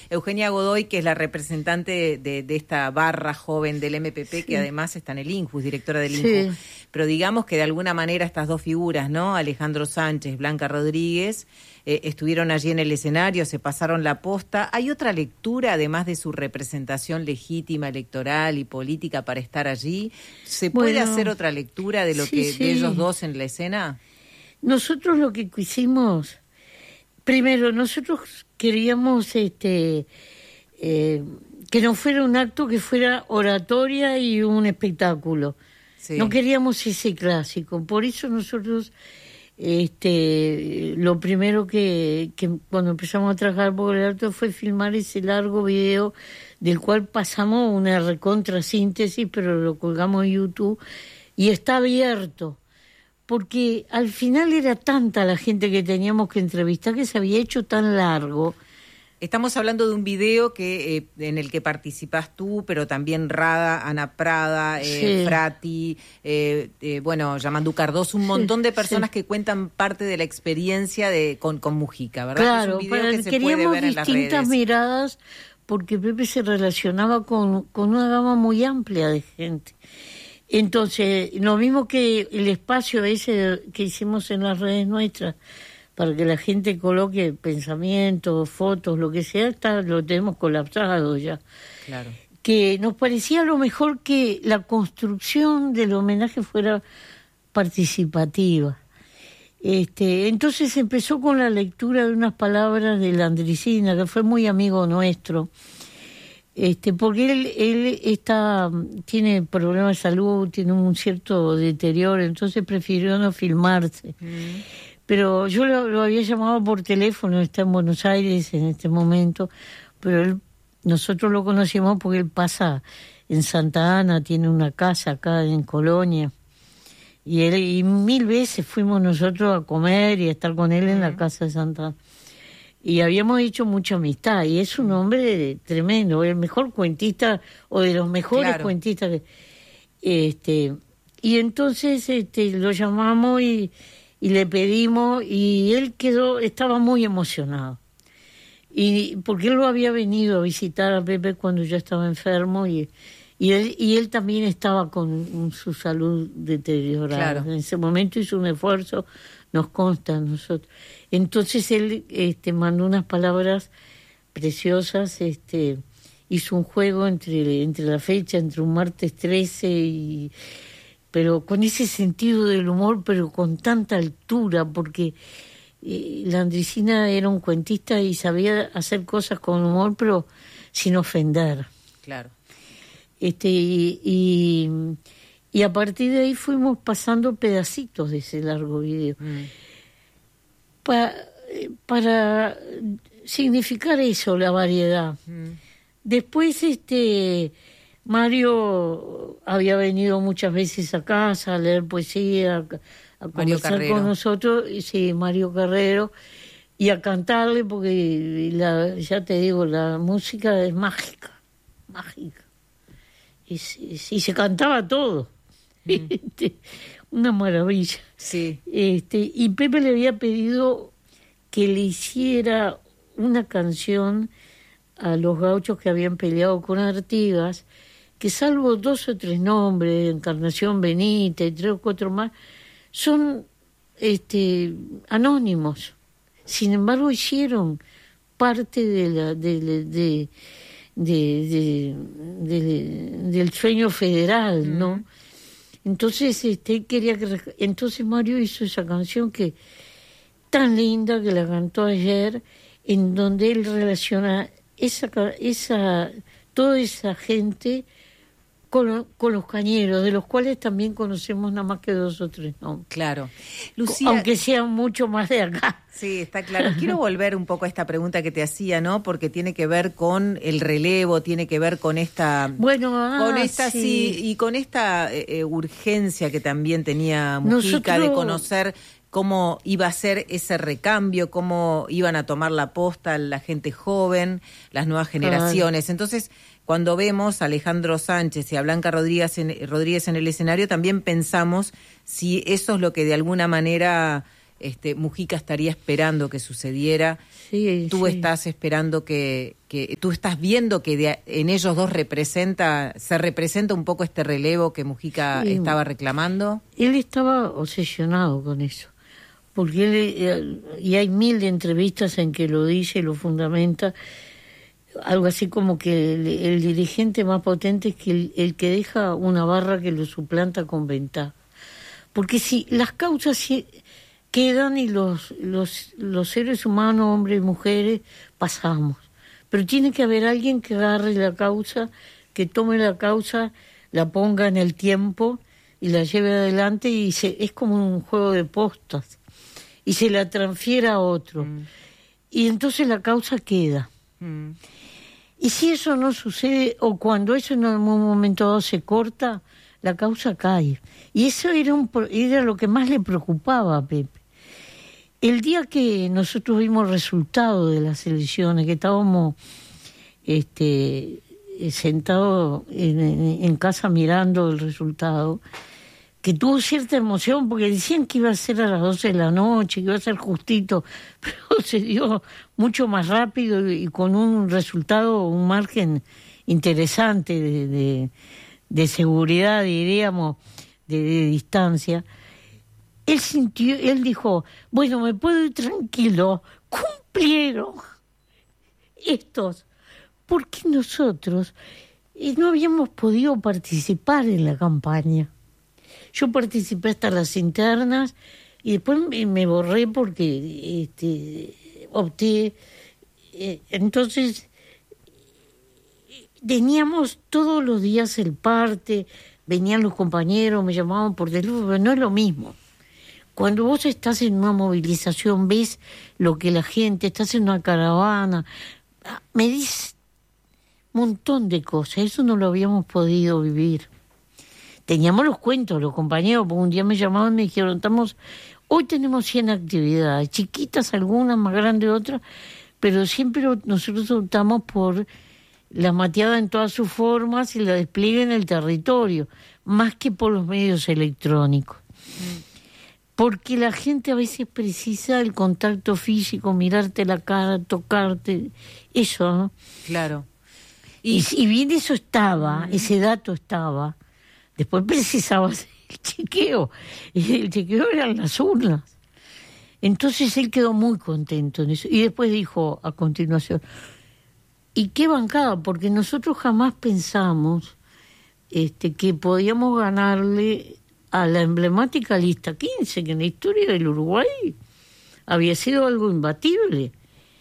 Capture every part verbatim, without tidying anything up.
Eugenia Godoy, que es la representante de, de, de esta barra joven del M P P, sí. que además está en el INJUS, directora del INJUS. Sí. Pero digamos que de alguna manera estas dos figuras, ¿no? Alejandro Sánchez, Blanca Rodríguez, eh, estuvieron allí en el escenario, se pasaron la posta. ¿Hay otra lectura, además de su representación legítima, electoral y política, para estar allí? ¿Se puede bueno, hacer otra lectura de lo sí, que sí. de ellos dos en la escena? Nosotros lo que quisimos, primero, nosotros queríamos este eh, que no fuera un acto, que fuera oratoria y un espectáculo. Sí. No queríamos ese clásico, por eso nosotros este lo primero que, que cuando empezamos a trabajar por el acto fue filmar ese largo video del cual pasamos una recontra síntesis, pero lo colgamos en YouTube y está abierto, porque al final era tanta la gente que teníamos que entrevistar que se había hecho tan largo. Estamos hablando de un video que eh, en el que participás tú, pero también Rada, Ana Prada, eh, sí. Frati, eh, eh, bueno, Yamandu Cardoso, un montón de personas sí. que cuentan parte de la experiencia de con, con Mujica, ¿verdad? Claro, que es un video que se queríamos puede ver en las redes. Distintas miradas, porque Pepe se relacionaba con, con una gama muy amplia de gente. Entonces, lo mismo que el espacio ese que hicimos en las redes nuestras, para que la gente coloque pensamientos, fotos, lo que sea, está, lo tenemos colapsado ya. Claro. Que nos parecía lo mejor que la construcción del homenaje fuera participativa. Este, entonces empezó con la lectura de unas palabras de Landricina, que fue muy amigo nuestro, este, porque él, él está, tiene problemas de salud, tiene un cierto deterioro, entonces prefirió no filmarse. Mm. Pero yo lo, lo había llamado por teléfono, está en Buenos Aires en este momento, pero él, nosotros lo conocimos porque él pasa en Santa Ana, tiene una casa acá en Colonia, y él y mil veces fuimos nosotros a comer y a estar con él en la casa de Santa Ana. Y habíamos hecho mucha amistad, y es un hombre tremendo, el mejor cuentista, o de los mejores claro. cuentistas. Que, este, y entonces este, lo llamamos y... y le pedimos, y él quedó, estaba muy emocionado, y porque él lo había venido a visitar a Pepe cuando yo estaba enfermo, y, y él y él también estaba con su salud deteriorada. Claro. En ese momento hizo un esfuerzo, nos consta a nosotros. Entonces él este, mandó unas palabras preciosas, este, hizo un juego entre, entre la fecha, entre un martes trece y... pero con ese sentido del humor, pero con tanta altura, porque eh, Landricina era un cuentista y sabía hacer cosas con humor, pero sin ofender. Claro. Este, y, y, y a partir de ahí fuimos pasando pedacitos de ese largo video. Mm. Pa, para significar eso, la variedad. Mm. Después, este... Mario había venido muchas veces a casa a leer poesía, a, a conversar con nosotros, y sí, Mario Carrero, y a cantarle, porque la, ya te digo, la música es mágica, mágica. Y, y, y se cantaba todo. Mm. Este, una maravilla. Sí. Este, y Pepe le había pedido que le hiciera una canción a los gauchos que habían peleado con Artigas, que salvo dos o tres nombres, Encarnación Benítez, tres o cuatro más, son este, anónimos. Sin embargo, hicieron parte de la, de, de, de, de, de, de, del sueño federal, mm. ¿no? Entonces, este, quería que... Entonces Mario hizo esa canción que tan linda, que la cantó ayer, en donde él relaciona esa, esa, toda esa gente con, con los cañeros, de los cuales también conocemos nada más que dos o tres nombres. Claro. Lucía, aunque sean mucho más de acá. Sí, está claro. Quiero volver un poco a esta pregunta que te hacía, ¿no? Porque tiene que ver con el relevo, tiene que ver con esta... Bueno, ah, con esta sí. sí, y con esta eh, urgencia que también tenía Mujica Nosotros... de conocer cómo iba a ser ese recambio, cómo iban a tomar la posta la gente joven, las nuevas generaciones. Entonces, cuando vemos a Alejandro Sánchez y a Blanca Rodríguez en, Rodríguez en el escenario, también pensamos si eso es lo que de alguna manera este, Mujica estaría esperando que sucediera. Sí, tú sí. estás esperando que, que tú estás viendo que de, en ellos dos representa, se representa un poco este relevo que Mujica sí. estaba reclamando. Él estaba obsesionado con eso, porque él, y hay mil de entrevistas en que lo dice, lo fundamenta, algo así como que el, el dirigente más potente es que el, el que deja una barra que lo suplanta con ventaja. Porque si las causas quedan y los, los, los seres humanos, hombres y mujeres, pasamos. Pero tiene que haber alguien que agarre la causa, que tome la causa, la ponga en el tiempo y la lleve adelante, y se, es como un juego de postas. Y se la transfiera a otro. Mm. Y entonces la causa queda. Mm. Y si eso no sucede, o cuando eso en algún momento dado se corta, la causa cae. Y eso era, un, era lo que más le preocupaba a Pepe. El día que nosotros vimos el resultado de las elecciones, que estábamos este, sentados en, en, en casa mirando el resultado, que tuvo cierta emoción, porque decían que iba a ser a las doce de la noche, que iba a ser justito, pero se dio mucho más rápido y con un resultado, un margen interesante de, de, de seguridad, diríamos, de, de distancia. Él sintió, él dijo, bueno, me puedo ir tranquilo, cumplieron estos, porque nosotros eh, no habíamos podido participar en la campaña. Yo participé hasta las internas y después me, me borré porque este, opté. Eh, entonces, teníamos todos los días el parte, venían los compañeros, me llamaban por teléfono, pero no es lo mismo. Cuando vos estás en una movilización, ves lo que la gente, estás en una caravana, me dice un montón de cosas, eso no lo habíamos podido vivir. Teníamos los cuentos, los compañeros, porque un día me llamaban y me dijeron, estamos, hoy tenemos cien actividades, chiquitas algunas, más grandes otras, pero siempre nosotros optamos por la mateada en todas sus formas y la despliegue en el territorio, más que por los medios electrónicos. Mm. Porque la gente a veces precisa el contacto físico, mirarte la cara, tocarte, eso, ¿no? Claro. Y, y, y bien eso estaba, mm. ese dato estaba. Después precisabas el chequeo, y el chequeo eran las urnas. Entonces él quedó muy contento en eso. Y después dijo a continuación, ¿y qué bancada? Porque nosotros jamás pensamos este, que podíamos ganarle a la emblemática lista quince, que en la historia del Uruguay había sido algo imbatible.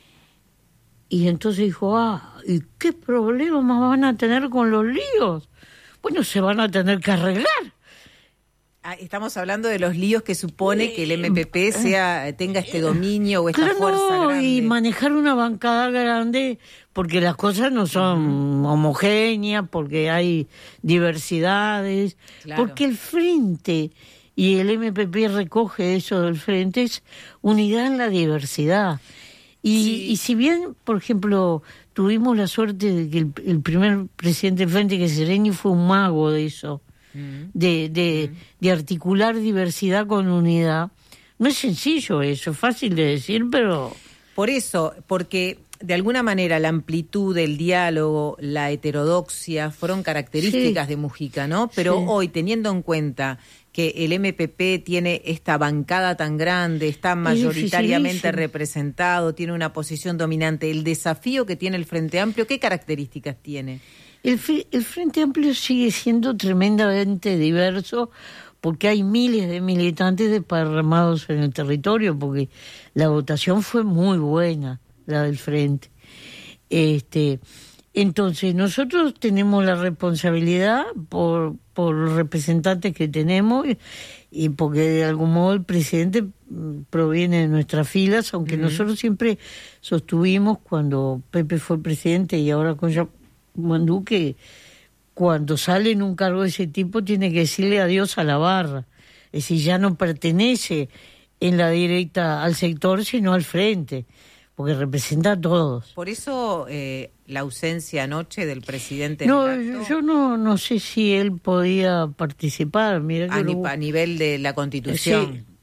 Y entonces dijo, ah, ¿y qué problemas más van a tener con los líos? Bueno, se van a tener que arreglar. Ah, estamos hablando de los líos que supone que el M P P sea tenga este dominio o esta claro, fuerza grande. Y manejar una bancada grande, porque las cosas no son uh-huh. homogéneas, porque hay diversidades, claro. Porque el frente, y el M P P recoge eso del frente, es unidad en la diversidad. Y, sí. y si bien, por ejemplo, tuvimos la suerte de que el, el primer presidente del frente, que es Sereni, fue un mago de eso, mm. de, de, mm. de articular diversidad con unidad. No es sencillo eso, es fácil de decir, pero... Por eso, porque de alguna manera la amplitud del diálogo, la heterodoxia, fueron características sí. de Mujica, ¿no? Pero sí. hoy, teniendo en cuenta que el M P P tiene esta bancada tan grande, está mayoritariamente representado, tiene una posición dominante, el desafío que tiene el Frente Amplio, ¿qué características tiene? El, el Frente Amplio sigue siendo tremendamente diverso, porque hay miles de militantes desparramados en el territorio, porque la votación fue muy buena, la del Frente. Este, entonces, nosotros tenemos la responsabilidad por, por los representantes que tenemos, y, y porque de algún modo el presidente proviene de nuestras filas, aunque uh-huh. nosotros siempre sostuvimos, cuando Pepe fue presidente y ahora con Yamandu, que cuando sale en un cargo de ese tipo tiene que decirle adiós a la barra. Es decir, ya no pertenece en la directa al sector, sino al frente, porque representa a todos. Por eso eh, la ausencia anoche del presidente... No, yo, yo no no sé si él podía participar. Mirá que a, lo... a nivel de la Constitución. Sí,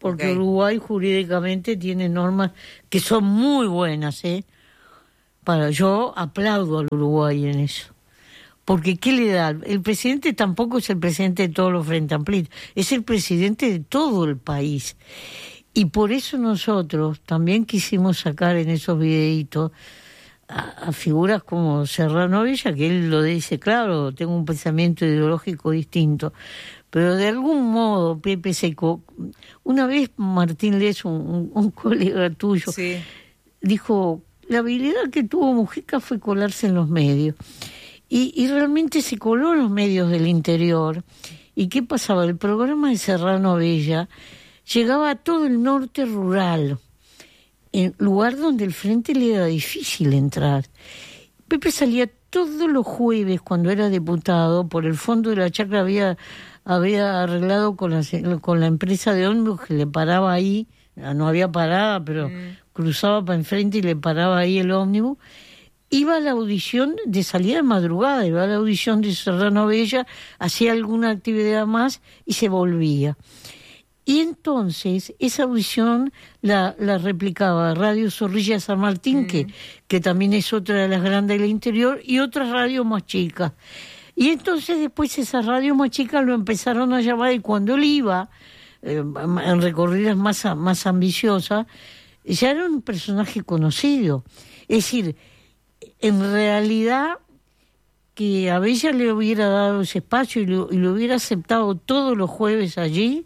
porque okay. Uruguay jurídicamente tiene normas que son muy buenas, ¿eh? Para, yo aplaudo al Uruguay en eso. Porque ¿qué le da? El presidente tampoco es el presidente de todos los Frente Amplistas, es el presidente de todo el país. Y por eso nosotros también quisimos sacar en esos videitos a, a figuras como Serrano Villa, que él lo dice, claro, tengo un pensamiento ideológico distinto. Pero de algún modo, Pepe Seco, una vez Martín Les, un, un, un colega tuyo, sí. dijo, la habilidad que tuvo Mujica fue colarse en los medios. Y, y realmente se coló en los medios del interior. ¿Y qué pasaba? El programa de Serrano Bella llegaba a todo el norte rural, en lugar donde el frente le era difícil entrar. Pepe salía todos los jueves, cuando era diputado, por el fondo de la chacra había, había arreglado con la, con la empresa de ómnibus que le paraba ahí, no había parada, pero mm. cruzaba para enfrente y le paraba ahí el ómnibus. Iba a la audición de salida de madrugada, iba a la audición de Serrano Bella, hacía alguna actividad más y se volvía. Y entonces esa audición la, la replicaba Radio Zorrilla San Martín, mm. que, que también es otra de las grandes del interior, y otras radios más chicas. Y entonces después esas radios más chicas lo empezaron a llamar, y cuando él iba eh, en recorridas más, más ambiciosas, ya era un personaje conocido. Es decir, en realidad, que a Bella le hubiera dado ese espacio y lo, y lo hubiera aceptado todos los jueves allí,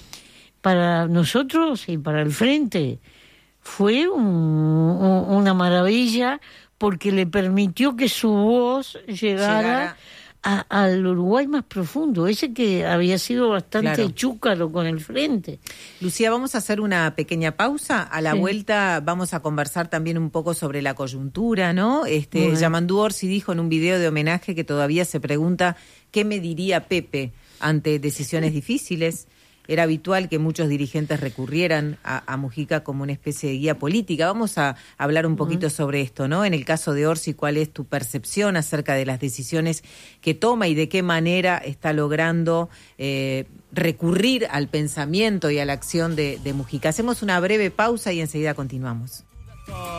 para nosotros y para el Frente fue un, un, una maravilla, porque le permitió que su voz llegara, llegara. A, al Uruguay más profundo, ese que había sido bastante claro. chúcaro con el Frente. Lucía, vamos a hacer una pequeña pausa. A la sí. vuelta vamos a conversar también un poco sobre la coyuntura, ¿no? Este, bueno. Yamandú Orsi dijo en un video de homenaje que todavía se pregunta qué me diría Pepe ante decisiones difíciles. Era habitual que muchos dirigentes recurrieran a, a Mujica como una especie de guía política. Vamos a hablar un poquito uh-huh. sobre esto, ¿no? En el caso de Orsi, ¿cuál es tu percepción acerca de las decisiones que toma y de qué manera está logrando eh, recurrir al pensamiento y a la acción de, de Mujica? Hacemos una breve pausa y enseguida continuamos.